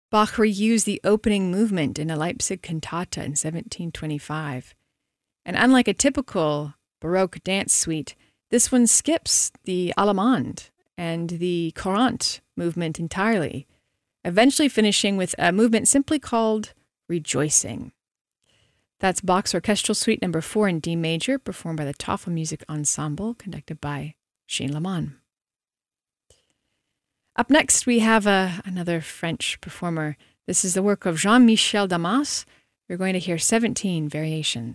Bach reused the opening movement in a Leipzig cantata in 1725. And unlike a typical Baroque dance suite, this one skips the Allemande and the Courante movement entirely, eventually finishing with a movement simply called Rejoicing. That's Bach's Orchestral Suite No. 4 in D major, performed by the Tafelmusik Ensemble, conducted by Shane Lehmann. Up next, we have another French performer. This is the work of Jean-Michel Damas. You're going to hear 17 variations.